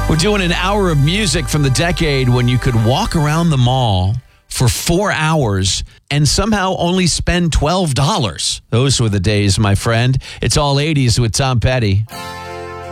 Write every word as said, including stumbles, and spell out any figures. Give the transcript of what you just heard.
We're doing an hour of music from the decade when you could walk around the mall for four hours and somehow only spend twelve dollars. Those were the days, my friend. It's all eighties with Tom Petty.